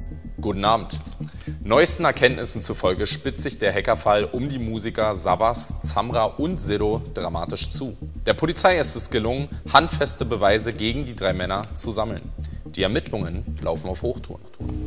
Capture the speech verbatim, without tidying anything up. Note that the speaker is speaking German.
Guten Abend. Neuesten Erkenntnissen zufolge spitzt sich der Hackerfall um die Musiker Savas, Zamra und Sido dramatisch zu. Der Polizei ist es gelungen, handfeste Beweise gegen die drei Männer zu sammeln. Die Ermittlungen laufen auf Hochtouren.